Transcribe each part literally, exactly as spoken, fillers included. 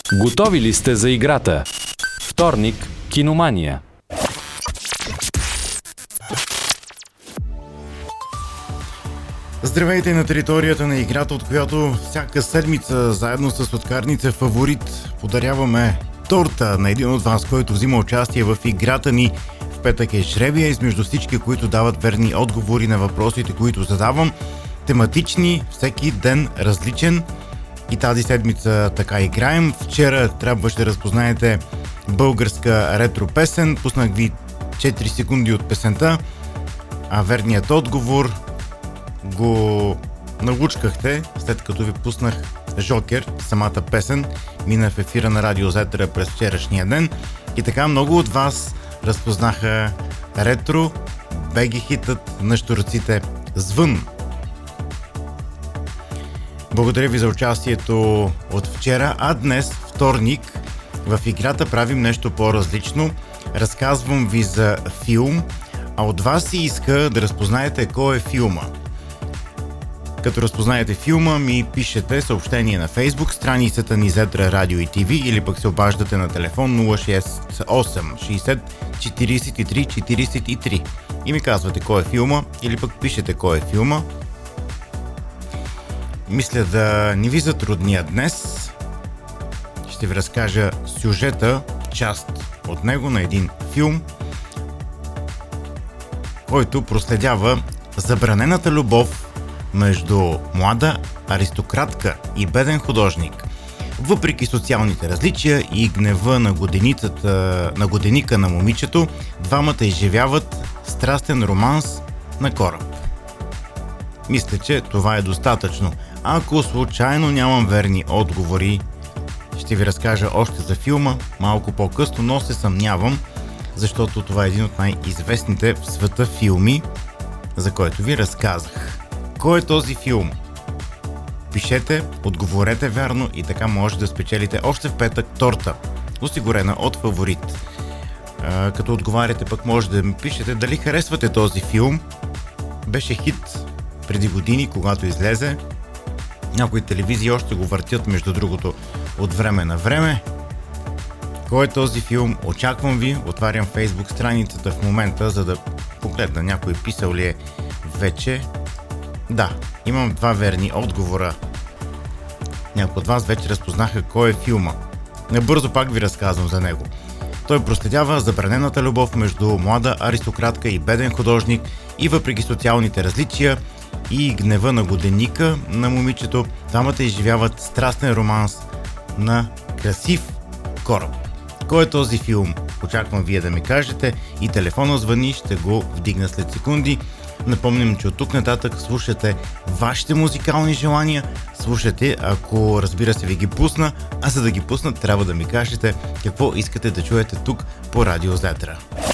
Готови ли сте за играта? Вторник, Киномания. Здравейте на територията на играта, от която всяка седмица заедно с сладкарница Фаворит подаряваме торта на един от вас, който взима участие в играта ни. В петък е жребия измежду всички, които дават верни отговори на въпросите, които задавам. Тематични, всеки ден различен. И тази седмица така играем. Вчера трябваше да разпознаете българска ретро песен. Пуснах ви четири секунди от песента, а верният отговор го налучкахте, след като ви пуснах Жокер, самата песен, мина в ефира на Радио Зетера през вчерашния ден. И така много от вас разпознаха ретро, беги хитът на щурците Звън. Благодаря ви за участието от вчера, а днес, вторник, в играта правим нещо по-различно. Разказвам ви за филм, а от вас се иска да разпознаете кой е филма. Като разпознаете филма, ми пишете съобщение на Facebook, страницата ни Зетера Радио и ТВ, или пък се обаждате на телефон нула шест осем шейсет четирийсет и три четирийсет и три и ми казвате кой е филма, или пък пишете кой е филма. Мисля да не ви затрудня днес. Ще ви разкажа сюжета, част от него, на един филм, който проследява забранената любов между млада аристократка и беден художник. Въпреки социалните различия и гнева на годеницата, на годеника на момичето, двамата изживяват страстен романс на кораб. Мисля, че това е достатъчно. Ако случайно нямам верни отговори, ще ви разкажа още за филма малко по-късно, но се съмнявам, защото това е един от най-известните в света филми, за който ви разказах. Кой е този филм? Пишете, отговорете вярно и така може да спечелите още в петък торта, осигурена от Фаворит. А, като отговаряте пък може да ми пишете дали харесвате този филм. Беше хит преди години, когато излезе. Някои телевизии още го въртят, между другото, от време на време. Кой е този филм? Очаквам ви. Отварям Facebook страницата в момента, за да погледна някой писал ли е вече. Да, имам два верни отговора. Някои от вас вече разпознаха кой е филма. Набързо пак ви разказвам за него. Той проследява забранената любов между млада аристократка и беден художник и въпреки социалните различия и гнева на годеника на момичето, двамата изживяват страстен романс на красив кораб. Кой е този филм? Очаквам вие да ми кажете и телефона звъни, ще го вдигна след секунди. Напомням, че от тук нататък слушате вашите музикални желания, слушате, ако разбира се ви ги пусна, а за да ги пусна трябва да ми кажете какво искате да чуете тук по Радио Зетера.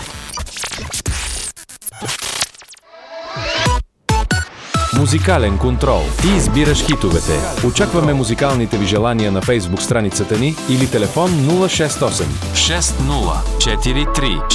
Музикален контрол. Ти избираш хитовете. Очакваме музикалните ви желания на Facebook страницата ни или телефон нула шест осем шест нула четири три